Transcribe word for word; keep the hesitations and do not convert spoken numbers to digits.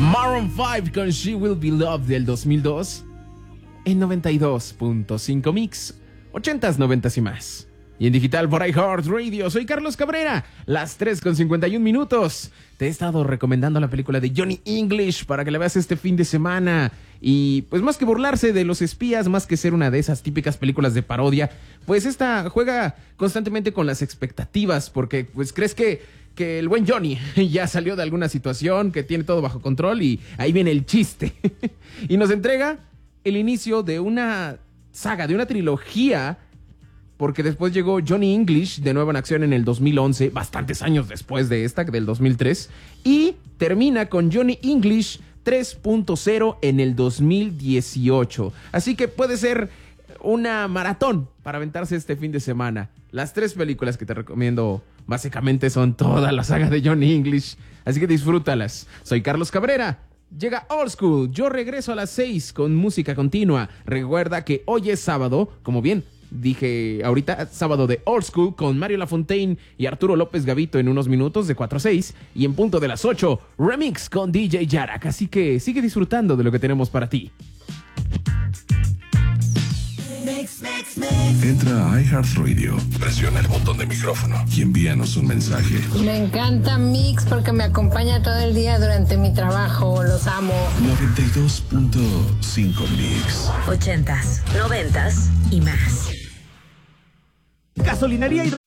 Maroon cinco con She Will Be Loved del dos mil dos en noventa y dos punto cinco Mix, ochentas, noventas y más. Y en digital por iHeartRadio, soy Carlos Cabrera, las tres con cincuenta y un minutos. Te he estado recomendando la película de Johnny English para que la veas este fin de semana. Y pues más que burlarse de los espías, más que ser una de esas típicas películas de parodia, pues esta juega constantemente con las expectativas, porque pues crees que, que el buen Johnny ya salió de alguna situación, que tiene todo bajo control y ahí viene el chiste. Y nos entrega el inicio de una saga, de una trilogía, porque después llegó Johnny English de nuevo en acción en el dos mil once, bastantes años después de esta, del dos mil tres, y termina con Johnny English tres punto cero en el dos mil dieciocho. Así que puede ser una maratón para aventarse este fin de semana. Las tres películas que te recomiendo básicamente son toda la saga de Johnny English, así que disfrútalas. Soy Carlos Cabrera. Llega Old School, yo regreso a las seis con música continua. Recuerda que hoy es sábado, como bien dije ahorita, sábado de Old School con Mario Lafontaine y Arturo López Gavito en unos minutos de cuatro a seis. Y en punto de las ocho, Remix con D J Yarak. Así que sigue disfrutando de lo que tenemos para ti. Entra a iHeartRadio, presiona el botón de micrófono y envíanos un mensaje. Me encanta Mix porque me acompaña todo el día durante mi trabajo. Los amo. noventa y dos punto cinco Mix. Ochentas, noventas y más. Gasolinería y